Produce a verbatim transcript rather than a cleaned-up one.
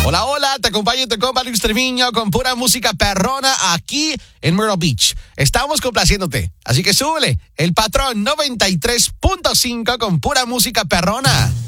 Hola, hola, te acompaño tu compa Luis Treviño con pura música perrona aquí en Myrtle Beach. Estamos complaciéndote, así que súbele el patrón noventa y tres punto cinco con pura música perrona.